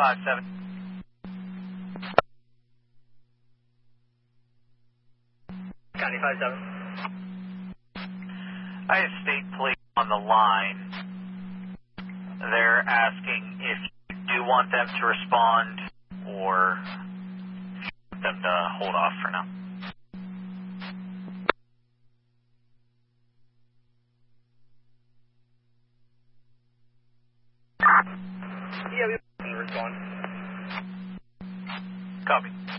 57. County 57. I have state police on the line. They're asking if you do want them to respond or them to hold off for now. Yeah, we can respond. Copy.